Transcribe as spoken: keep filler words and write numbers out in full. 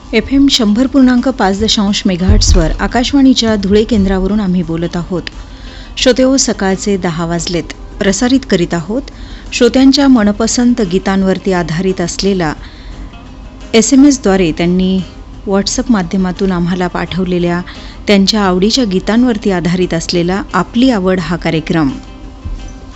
F M शंभर पूर्णांक पाच दशांश मेगाहर्ट्सवर आकाशवाणीच्या धुळे केंद्रावरून आम्ही बोलत आहोत. श्रोतेहो, सकाळचे दहा वाजलेत. प्रसारित करीत आहोत श्रोत्यांच्या मनपसंत गीतांवरती आधारित असलेला एस एम एसद्वारे त्यांनी व्हॉट्सअप माध्यमातून आम्हाला पाठवलेल्या त्यांच्या आवडीच्या गीतांवरती आधारित असलेला आपली आवड हा कार्यक्रम.